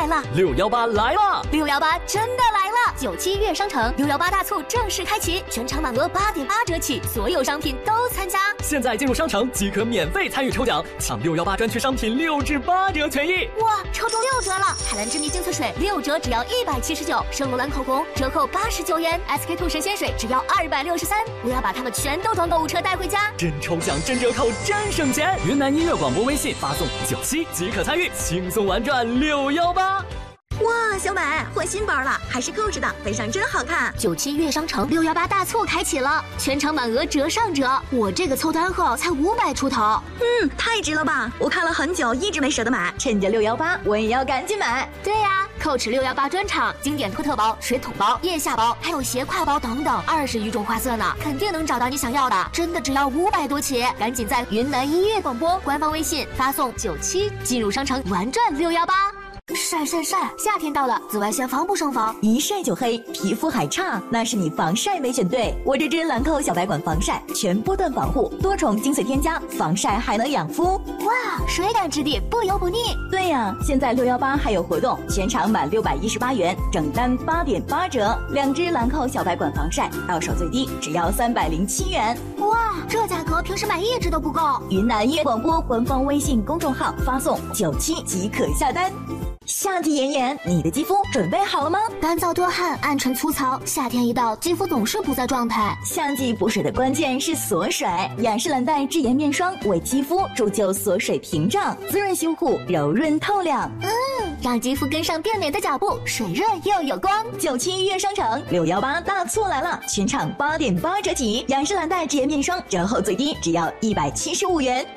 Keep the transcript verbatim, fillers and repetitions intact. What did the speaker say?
了， 六幺八来了， 六幺八真的来了！九七悦商城六幺八大促正式开启，全场满额八点八折起，所有商品都参加。 现在进入商城即可免费参与抽奖，抢六幺八专区商品六至八折权益。 哇，抽中六折了！海蓝之谜精粹水六折只要一百七十九，圣罗兰口红折扣八十九元 ，S K two 神仙水只要二百六十三。我要把它们全都装购物车带回家， 真抽奖真折扣真省钱！云南音乐广播微信发送九七即可参与，轻松玩转六幺八。 哇，小美换新包了，还是 Coach 的，背上真好看。 九七悦商城六幺八大促开启了，全场满额折上折，我这个凑单后才五百出头。 嗯，太值了吧！我看了很久，一直没舍得买，趁着六幺八，我也要赶紧买。 对呀、啊、，Coach 六幺八专场，经典托特包、水桶包、腋下包，还有斜挎包等等，二十余种花色呢，肯定能找到你想要的。真的只要五百多起，赶紧在云南音乐广播官方微信发送九七进入商城玩转六幺八。晒晒晒！夏天到了，紫外线防不胜防， 一晒就黑，皮肤还差，那是你防晒没选对。我这支兰蔻小白管防晒，全波段防护，多重精粹添加，防晒还能养肤。 哇，水感质地，不油不腻。 对呀、啊，现在六幺八还有活动，全场满六百一十八元，整单八点八折。两支兰蔻小白管防晒，到手最低只要三百零七元。 哇，这价格平时买一支都不够。 云南音乐广播官方微信公众号发送九七即可下单。夏季炎炎，你的肌肤准备好了吗？ 干燥多汗，暗沉粗糙，夏天一到，肌肤总是不在状态。 夏季补水的关键是锁水，雅诗兰黛智妍面霜为肌肤铸就锁水屏障，滋润修护，柔润透亮。 嗯，让肌肤跟上变美的脚步，水润又有光。 九七悦商城六幺八大促来了，全场八点八折起，雅诗兰黛智妍面霜折后最低只要一百七十五元，